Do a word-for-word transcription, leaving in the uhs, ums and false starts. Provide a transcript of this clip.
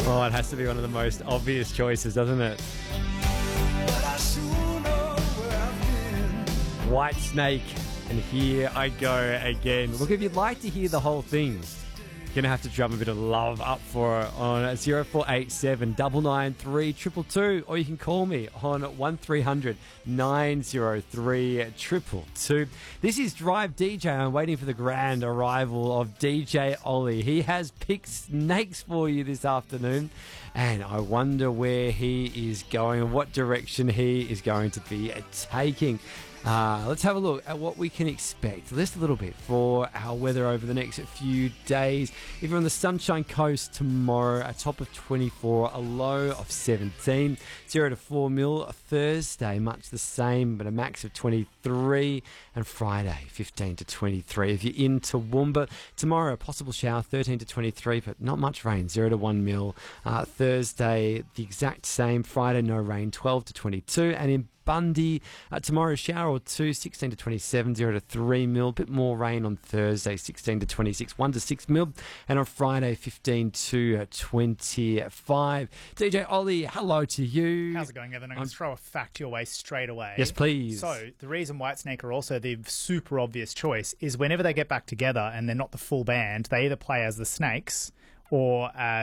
Oh, it has to be one of the most obvious choices, doesn't it? White Snake, and here I go again. Look, if you'd like to hear the whole thing, you're going to have to drum a bit of love up for it on zero four eight seven, nine nine three, two two two, or you can call me on one three hundred, nine oh three, two two two. This is Drive D J. I'm waiting for the grand arrival of D J Ollie. He has picked snakes for you this afternoon, and I wonder where he is going and what direction he is going to be taking. Uh, let's have a look at what we can expect just a little bit for our weather over the next few days. If you're on the Sunshine Coast tomorrow, a top of twenty-four, a low of seventeen, zero to four mil. Thursday, much the same, but a max of twenty-three, and Friday, fifteen to twenty-three. If you're in Toowoomba, tomorrow, a possible shower, thirteen to twenty-three, but not much rain, zero to one mil. Uh, Thursday, the exact same. Friday, no rain, twelve to twenty-two, and in Bundy, uh, tomorrow shower or two, sixteen to twenty-seven, zero to three mil. Bit more rain on Thursday, sixteen to twenty-six, one to six mil. And on Friday, fifteen to twenty-five. D J Ollie, hello to you. How's it going, Evan? I'm going to throw a fact your way straight away. Yes, please. So, the reason Whitesnake are also the super obvious choice is whenever they get back together and they're not the full band, they either play as the Snakes or as